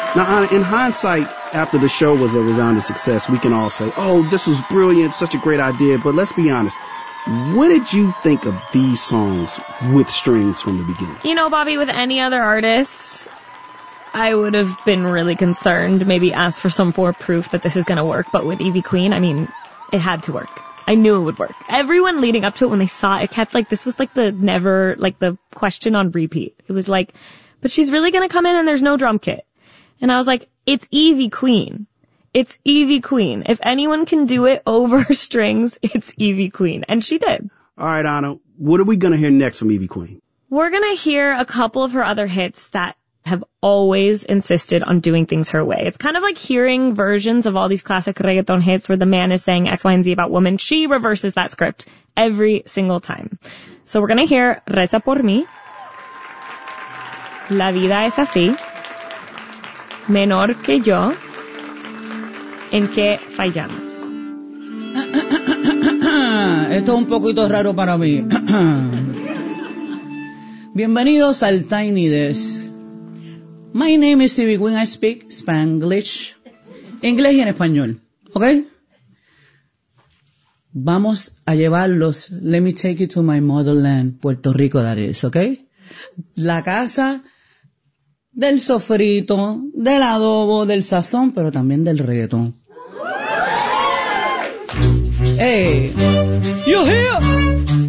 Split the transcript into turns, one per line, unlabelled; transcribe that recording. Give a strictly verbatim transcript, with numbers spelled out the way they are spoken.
Now, in hindsight, after the show was a resounding success, we can all say, oh, this was brilliant, such a great idea. But let's be honest. What did you think of these songs with strings from the beginning?
You know, Bobby, with any other artist, I would have been really concerned, maybe asked for some more proof that this is going to work. But with Ivy Queen, I mean, it had to work. I knew it would work. Everyone leading up to it, when they saw it, it kept like, this was like the never, like the question on repeat. It was like, but she's really going to come in and there's no drum kit. And I was like, it's Ivy Queen. It's Ivy Queen. If anyone can do it over strings, it's Ivy Queen. And she did.
All right, Anna, what are we going to hear next from Ivy Queen?
We're going to hear a couple of her other hits that have always insisted on doing things her way. It's kind of like hearing versions of all these classic reggaeton hits where the man is saying X, Y, and Z about women. She reverses that script every single time. So we're going to hear Reza por mí, La vida es así, Menor que yo, ¿En qué fallamos?
Esto es un poquito raro para mí. Bienvenidos al Tiny Desk. My name is Ivy Queen. I speak Spanglish. Inglés y en español. ¿Ok? Vamos a llevarlos. Let me take you to my motherland, Puerto Rico, that is. ¿Ok? La casa del sofrito, del adobo, del sazón, pero también del reggaetón. Hey, you hear?